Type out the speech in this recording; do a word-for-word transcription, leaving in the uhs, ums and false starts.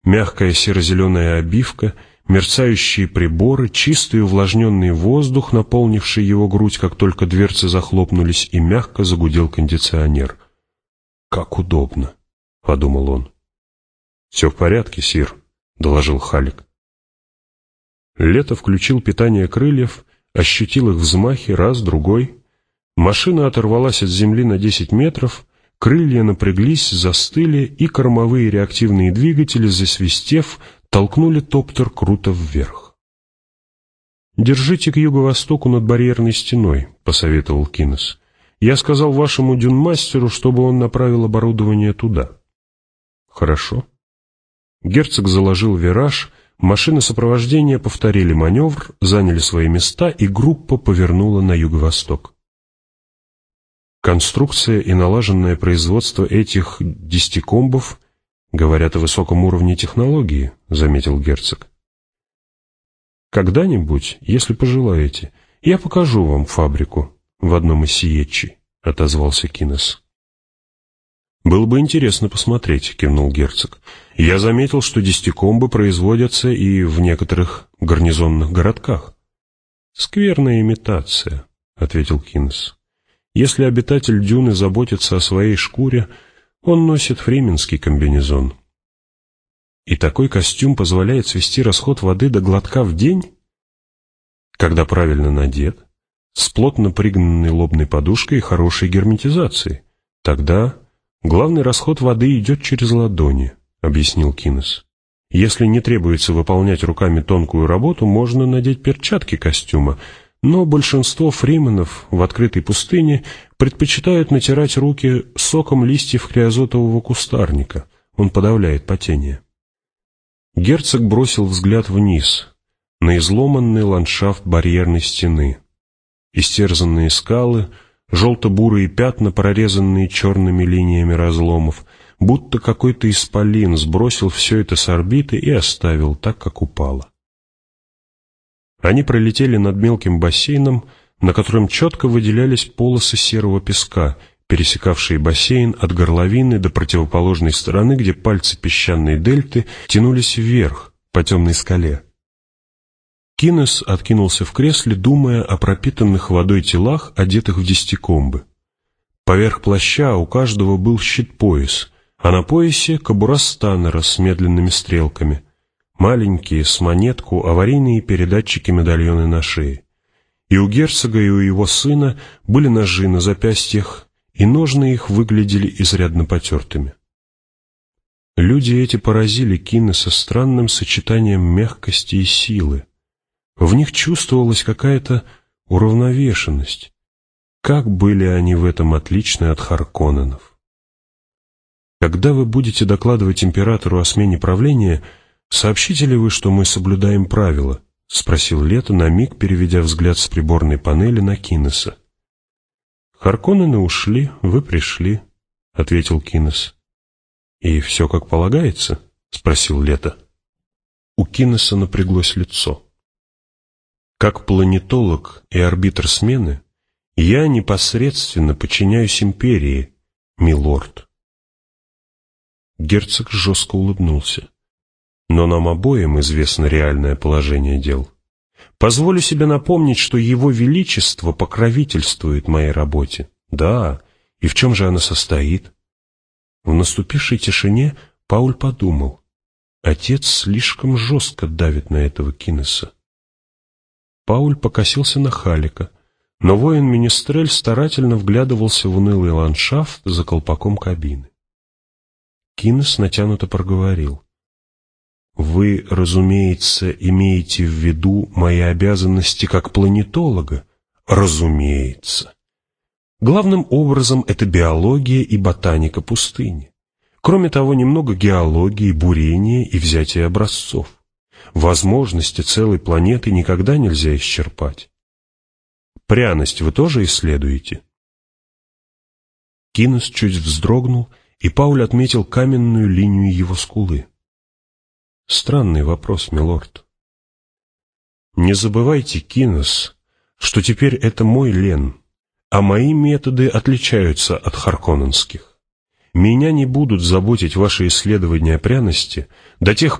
Мягкая серо-зеленая обивка, мерцающие приборы, чистый увлажненный воздух, наполнивший его грудь, как только дверцы захлопнулись, и мягко загудел кондиционер. «Как удобно», — подумал он. «Все в порядке, сир», — доложил Халик. Лето включил питание крыльев, ощутил их взмахи раз, другой. Машина оторвалась от земли на десять метров, крылья напряглись, застыли, и кормовые реактивные двигатели, засвистев, толкнули топтер круто вверх. «Держите к юго-востоку над барьерной стеной», — посоветовал Кинес. «Я сказал вашему дюнмастеру, чтобы он направил оборудование туда». «Хорошо». Герцог заложил вираж, машины сопровождения повторили маневр, заняли свои места, и группа повернула на юго-восток. Конструкция и налаженное производство этих десятикомбов говорят о высоком уровне технологии, заметил герцог. Когда-нибудь, если пожелаете, я покажу вам фабрику в одном из сиетчей, отозвался Кинес. Было бы интересно посмотреть, кивнул герцог. Я заметил, что десятикомбы производятся и в некоторых гарнизонных городках. Скверная имитация, ответил Кинес. Если обитатель дюны заботится о своей шкуре, он носит фрименский комбинезон. И такой костюм позволяет свести расход воды до глотка в день? Когда правильно надет, с плотно пригнанной лобной подушкой и хорошей герметизацией. Тогда главный расход воды идет через ладони, объяснил Кинес. Если не требуется выполнять руками тонкую работу, можно надеть перчатки костюма, но большинство фрименов в открытой пустыне предпочитают натирать руки соком листьев криозотового кустарника. Он подавляет потение. Герцог бросил взгляд вниз, на изломанный ландшафт барьерной стены. Истерзанные скалы, желто-бурые пятна, прорезанные черными линиями разломов, будто какой-то исполин сбросил все это с орбиты и оставил так, как упало. Они пролетели над мелким бассейном, на котором четко выделялись полосы серого песка, пересекавшие бассейн от горловины до противоположной стороны, где пальцы песчаной дельты тянулись вверх, по темной скале. Кинес откинулся в кресле, думая о пропитанных водой телах, одетых в десятикомбы. Поверх плаща у каждого был щит-пояс, а на поясе кобура Станнера с медленными стрелками. Маленькие, с монетку, аварийные передатчики-медальоны на шее. И у герцога, и у его сына были ножи на запястьях, и ножны их выглядели изрядно потертыми. Люди эти поразили Кинеса странным сочетанием мягкости и силы. В них чувствовалась какая-то уравновешенность. Как были они в этом отличны от Харконненов. Когда вы будете докладывать императору о смене правления, сообщите ли вы, что мы соблюдаем правила? — спросил Лето, на миг переведя взгляд с приборной панели на Кинеса. «Харконнены ушли, вы пришли», — ответил Кинес. «И все как полагается?» — спросил Лето. У Кинеса напряглось лицо. «Как планетолог и арбитр смены, я непосредственно подчиняюсь империи, милорд». Герцог жестко улыбнулся. «Но нам обоим известно реальное положение дел. Позволю себе напомнить, что Его Величество покровительствует моей работе. Да, и в чем же она состоит?» В наступившей тишине Пауль подумал. Отец слишком жестко давит на этого Кинеса. Пауль покосился на Халика, но воин-министрель старательно вглядывался в унылый ландшафт за колпаком кабины. Кинес натянуто проговорил. «Вы, разумеется, имеете в виду мои обязанности как планетолога?» «Разумеется. Главным образом это биология и ботаника пустыни. Кроме того, немного геологии, бурения и взятия образцов. Возможности целой планеты никогда нельзя исчерпать. Пряность вы тоже исследуете?» Кинес чуть вздрогнул, и Пауль отметил каменную линию его скулы. «Странный вопрос, милорд. Не забывайте, Кинес, что теперь это мой лен, а мои методы отличаются от харконненских. Меня не будут заботить ваши исследования пряности до тех